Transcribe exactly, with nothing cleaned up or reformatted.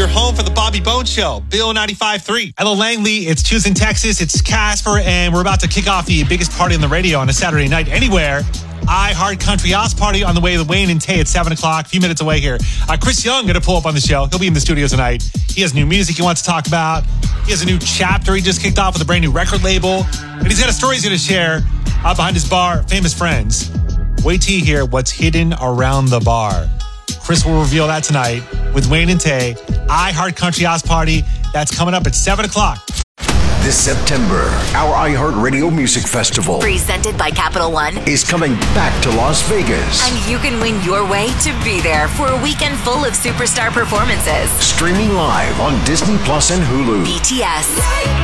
your home for the Bobby Bones Show, Bill ninety-five point three. Hello, Langley. It's Tuesday in Texas. It's Casper, and we're about to kick off the biggest party on the radio on a Saturday night anywhere. I Heart Country Oz Party on the way to Wayne and Tay at seven o'clock, a few minutes away here. Uh, Chris Young going to pull up on the show. He'll be in the studio tonight. He has new music he wants to talk about. He has a new chapter he just kicked off with a brand new record label. And he's got a story he's going to share uh, behind his bar, Famous Friends. Wait till you hear what's hidden around the bar. Chris will reveal that tonight with Wayne and Tay. I Heart Country Oz Party. That's coming up at seven o'clock. This September, our iHeartRadio Music Festival, presented by Capital One, is coming back to Las Vegas. And you can win your way to be there for a weekend full of superstar performances. Streaming live on Disney Plus and Hulu. B T S,